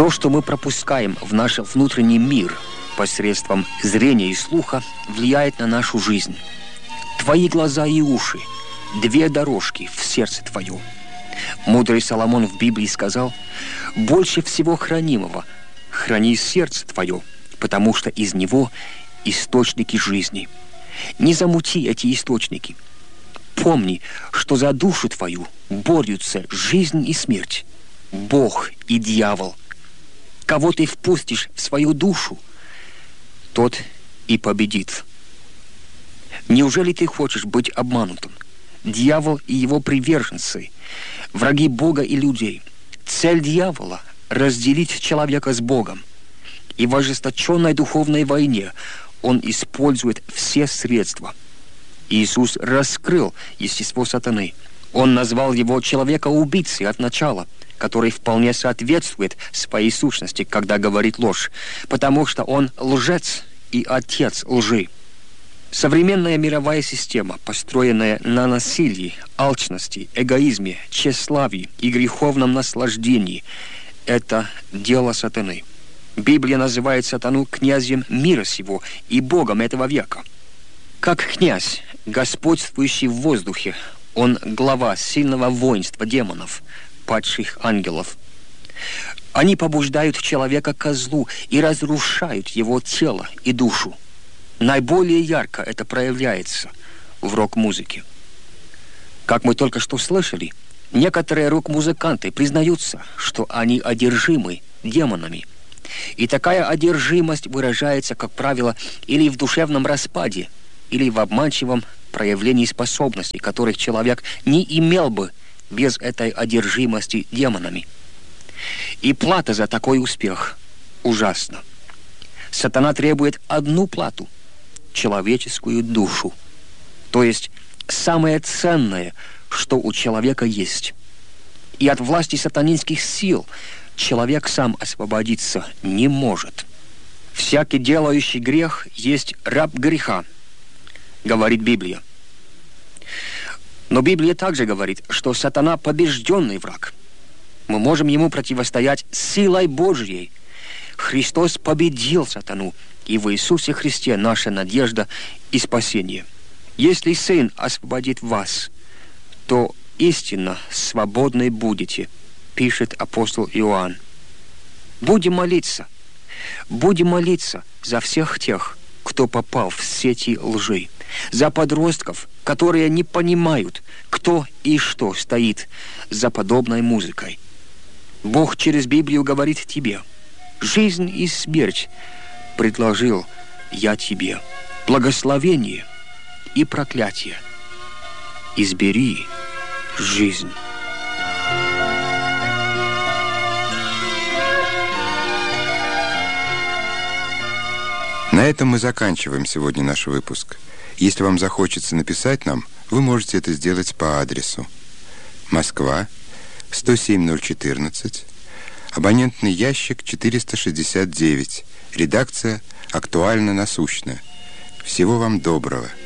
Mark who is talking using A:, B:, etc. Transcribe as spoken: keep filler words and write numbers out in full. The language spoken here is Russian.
A: То, что мы пропускаем в наш внутренний мир посредством зрения и слуха, влияет на нашу жизнь. Твои глаза и уши – две дорожки в сердце твое. Мудрый Соломон в Библии сказал: «Больше всего хранимого храни сердце твое, потому что из него источники жизни». Не замути эти источники. Помни, что за душу твою борются жизнь и смерть, Бог и дьявол. Кого ты впустишь в свою душу, тот и победит. Неужели ты хочешь быть обманутым? Дьявол и его приверженцы, враги Бога и людей. Цель дьявола – разделить человека с Богом. И в ожесточенной духовной войне он использует все средства. Иисус раскрыл естество сатаны. Он назвал его человека-убийцей от начала, который вполне соответствует своей сущности, когда говорит ложь, потому что он лжец и отец лжи. Современная мировая система, построенная на насилии, алчности, эгоизме, тщеславии и греховном наслаждении, это дело сатаны. Библия называет сатану князем мира сего и богом этого века. Как князь, господствующий в воздухе, он глава сильного воинства демонов, падших ангелов. Они побуждают человека ко злу и разрушают его тело и душу. Наиболее ярко это проявляется в рок-музыке. Как мы только что слышали, некоторые рок-музыканты признаются, что они одержимы демонами. И такая одержимость выражается, как правило, или в душевном распаде, или в обманчивом проявлении способностей, которых человек не имел бы без этой одержимости демонами. И плата за такой успех ужасна. Сатана требует одну плату – человеческую душу, то есть самое ценное, что у человека есть. И от власти сатанинских сил человек сам освободиться не может. «Всякий делающий грех есть раб греха», говорит Библия. Но Библия также говорит, что сатана побежденный враг. Мы можем ему противостоять силой Божьей. Христос победил сатану, и в Иисусе Христе наша надежда и спасение. Если Сын освободит вас, то истинно свободны будете, пишет апостол Иоанн. Будем молиться, будем молиться за всех тех, кто попал в сети лжи, за подростков, которые не понимают, кто и что стоит за подобной музыкой. Бог через Библию говорит тебе: жизнь и смерть предложил я тебе, благословение и проклятие. Избери жизнь.
B: На этом мы заканчиваем сегодня наш выпуск. Если вам захочется написать нам, вы можете это сделать по адресу: Москва, сто семь ноль четырнадцать, абонентный ящик четыреста шестьдесят девять, редакция «Актуально насущная». Всего вам доброго.